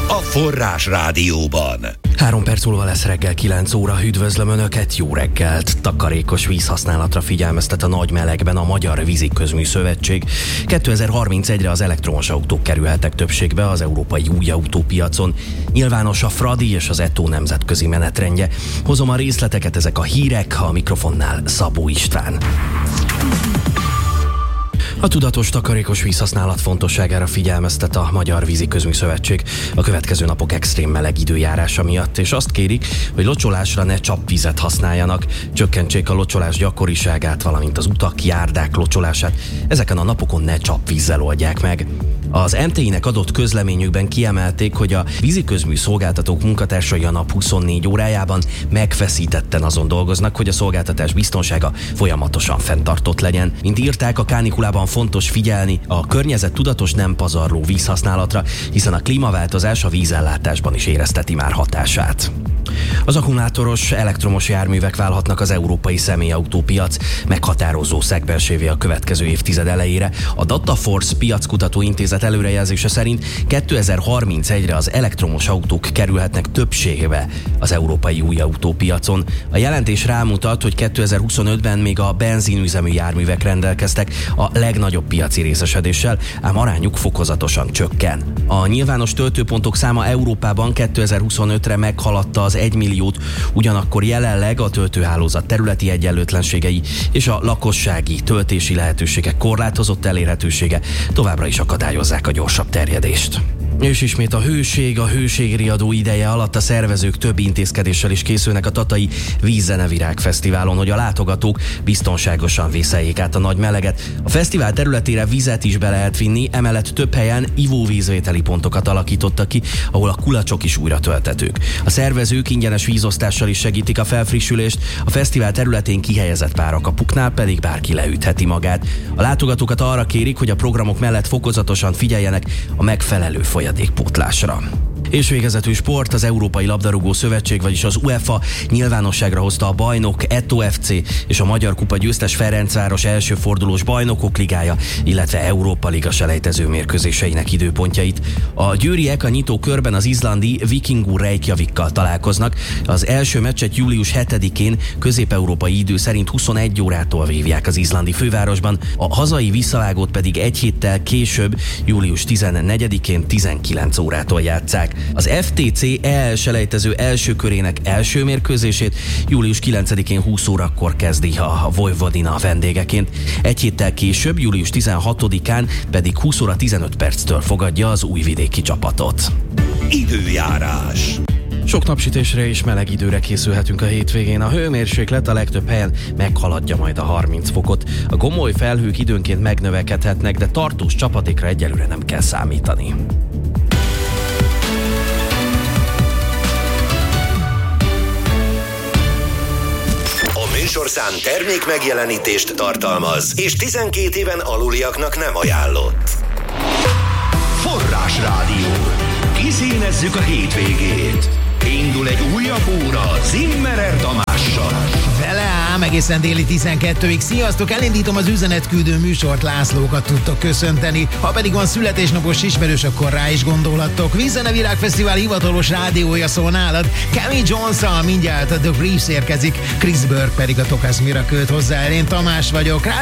a Forrás Rádióban. 3 perc múlva lesz reggel 9 óra. Üdvözlöm Önöket, jó reggelt! Takarékos vízhasználatra figyelmeztet a nagy melegben a Magyar Víziközmű Szövetség. 2031-re az elektromos autók kerülhetnek többségbe az európai új autópiacon. Nyilvános a Fradi és az ETO nemzetközi menetrendje. Hozom a részleteket, ezek a hírek, a mikrofonnál Szabó István. A tudatos takarékos vízhasználat fontosságára figyelmeztet a Magyar Víziközmű Szövetség a következő napok extrém meleg időjárása miatt, és azt kérik, hogy locsolásra ne csapvizet használjanak, csökkentsék a locsolás gyakoriságát, valamint az utak, járdák locsolását. Ezeken a napokon ne csapvízzel oldják meg. Az MTI-nek adott közleményükben kiemelték, hogy a víziközmű szolgáltatók munkatársai a nap 24 órájában megfeszítetten azon dolgoznak, hogy a szolgáltatás biztonsága folyamatosan fenntartott legyen. Mint írták, a kánikulában fontos figyelni a környezet tudatos, nem pazarló vízhasználatra, hiszen a klímaváltozás a vízellátásban is érezteti már hatását. Az akkumulátoros elektromos járművek válhatnak az európai személyautópiac meghatározó szegmensévé a következő évtized elejére. A Dataforce piackutató intézet előrejelzése szerint 2031-re az elektromos autók kerülhetnek többségbe az európai új autópiacon. A jelentés rámutat, hogy 2025-ben még a benzinüzemű járművek rendelkeztek a legnagyobb piaci részesedéssel, ám arányuk fokozatosan csökken. A nyilvános töltőpontok száma Európában 2025-re meghaladta az 1 milliót, ugyanakkor jelenleg a töltőhálózat területi egyenlőtlenségei és a lakossági töltési lehetőségek korlátozott elérhetősége továbbra is akadályozzák a gyorsabb terjedést. És ismét a hőségriadó ideje alatt a szervezők több intézkedéssel is készülnek a Tatai Vízzenevirág Fesztiválon, hogy a látogatók biztonságosan vészeljék át a nagy meleget. A fesztivál területére vizet is be lehet vinni, emellett több helyen ivóvízvételi pontokat alakítottak ki, ahol a kulacsok is újra tölthetők. A szervezők ingyenes vízosztással is segítik a felfrissülést, a fesztivál területén kihelyezett párakapuknál pedig bárki leütheti magát. A látogatókat arra kérik, hogy a programok mellett fokozatosan figyeljenek a megfelelő folyadékpótlásra. És végezetül sport, az Európai Labdarúgó Szövetség, vagyis az UEFA nyilvánosságra hozta a bajnok ETO FC és a Magyar Kupa győztes Ferencváros első fordulós bajnokok ligája, illetve Európa Liga selejtező mérkőzéseinek időpontjait. A győriek a nyitó körben az izlandi Vikingur Reykjavikkal találkoznak. Az első meccset július 7-én közép-európai idő szerint 21 órától vívják az izlandi fővárosban, a hazai visszavágót pedig egy héttel később, július 14-én 19 órától játsszák. Az FTC selejtező első körének első mérkőzését július 9-én 20 órakor kezdi a Vojvodina vendégeként. Egy héttel később, július 16-án pedig 20 óra 15 perctől fogadja az újvidéki csapatot. Időjárás. Sok napsütésre és meleg időre készülhetünk a hétvégén. A hőmérséklet a legtöbb helyen meghaladja majd a 30 fokot. A gomoly felhők időnként megnövekedhetnek, de tartós csapadékra egyelőre nem kell számítani. Műsorszám termék megjelenítést tartalmaz, és 12 éven aluliaknak nem ajánlott. Forrás Rádió. Kiszínezzük a hétvégét. Indul egy újabb óra Zimmerer Tamással. Vele ám egészen déli 12-ig. Sziasztok, elindítom az üzenetküldő műsort, Lászlókat tudtok köszönteni. Ha pedig van születésnapos ismerős, akkor rá is gondolhattok. Vízzenevirág Fesztivál hivatalos rádiója szól nálad. Cammy Jones-szal mindjárt a The Briefs érkezik, Chris Burke pedig a Tocas Miracle-t hozzá. Én Tamás vagyok.